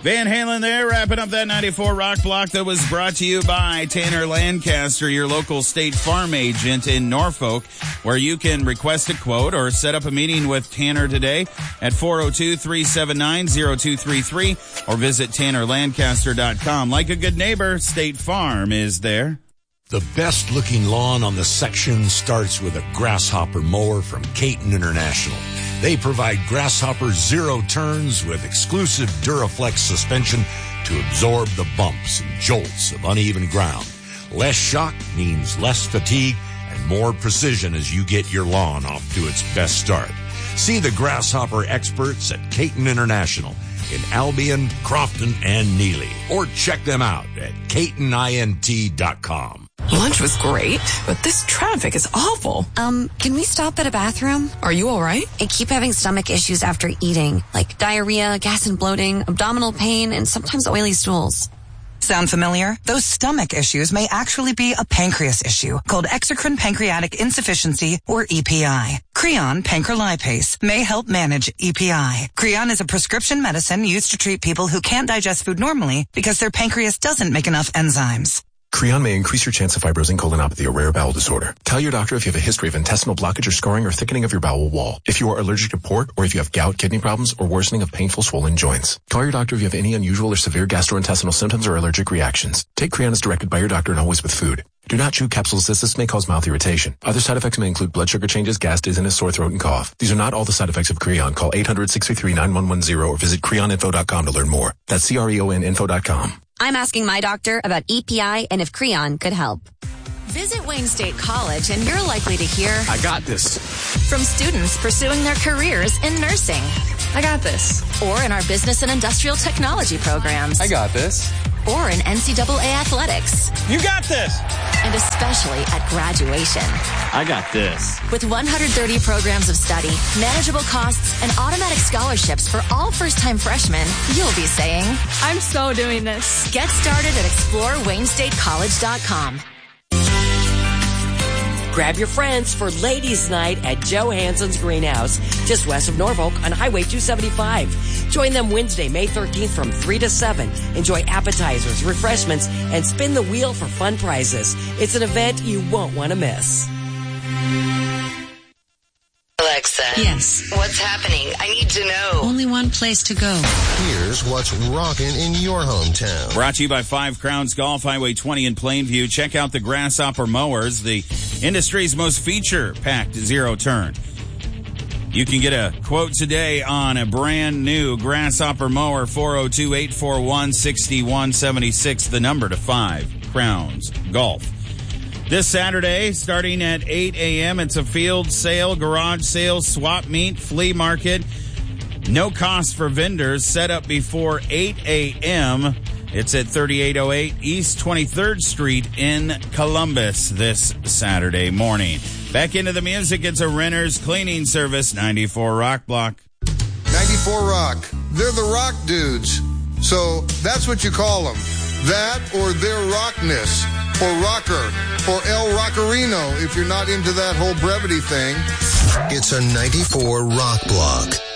Van Halen there, wrapping up that 94 Rock Block that was brought to you by Tanner Lancaster, your local State Farm agent in Norfolk, where you can request a quote or set up a meeting with Tanner today at 402-379-0233 or visit TannerLancaster.com. Like a good neighbor, State Farm is there. The best-looking lawn on the section starts with a Grasshopper mower from Caton International. They provide Grasshopper zero turns with exclusive Duraflex suspension to absorb the bumps and jolts of uneven ground. Less shock means less fatigue and more precision as you get your lawn off to its best start. See the Grasshopper experts at Caton International in Albion, Crofton, and Neely. Or check them out at CatonINT.com. Lunch was great, but this traffic is awful. Can we stop at a bathroom? Are you all right? I keep having stomach issues after eating, like diarrhea, gas and bloating, abdominal pain, and sometimes oily stools. Sound familiar? Those stomach issues may actually be a pancreas issue called exocrine pancreatic insufficiency, or EPI. Creon pancrelipase may help manage EPI. Creon is a prescription medicine used to treat people who can't digest food normally because their pancreas doesn't make enough enzymes. Creon may increase your chance of fibrosing colonopathy, a rare bowel disorder. Tell your doctor if you have a history of intestinal blockage or scarring or thickening of your bowel wall, if you are allergic to pork, or if you have gout, kidney problems, or worsening of painful swollen joints. Call your doctor if you have any unusual or severe gastrointestinal symptoms or allergic reactions. Take Creon as directed by your doctor and always with food. Do not chew capsules as this may cause mouth irritation. Other side effects may include blood sugar changes, gas, dizziness, sore throat, and cough. These are not all the side effects of Creon. Call 800-633-9110 or visit creoninfo.com to learn more. That's CREONinfo.com. I'm asking my doctor about EPI and if Creon could help. Visit Wayne State College and you're likely to hear, I got this, from students pursuing their careers in nursing. I got this. Or in our business and industrial technology programs. I got this. Or in NCAA athletics. You got this. And especially at graduation. I got this. With 130 programs of study, manageable costs, and automatic scholarships for all first-time freshmen, you'll be saying, I'm so doing this. Get started at ExploreWayneStateCollege.com. Grab your friends for Ladies' Night at Joe Hanson's Greenhouse, just west of Norfolk on Highway 275. Join them Wednesday, May 13th from 3 to 7. Enjoy appetizers, refreshments, and spin the wheel for fun prizes. It's an event you won't want to miss. Alexa. Yes. What's happening? I need to know. Only one place to go. Here's what's rocking in your hometown. Brought to you by Five Crowns Golf, Highway 20 in Plainview. Check out the Grasshopper mowers, the industry's most feature-packed zero turn. You can get a quote today on a brand new Grasshopper mower, 402-841-6176, the number to Five Crowns Golf. This Saturday, starting at 8 a.m., it's a field sale, garage sale, swap meet, flea market. No cost for vendors. Set up before 8 a.m. It's at 3808 East 23rd Street in Columbus this Saturday morning. Back into the music. It's a Renter's Cleaning Service, 94 Rock Block. 94 Rock. They're the rock dudes. So that's what you call them. That or their rockness. Or rocker, or El Rockerino, if you're not into that whole brevity thing. It's a 94 Rock Block.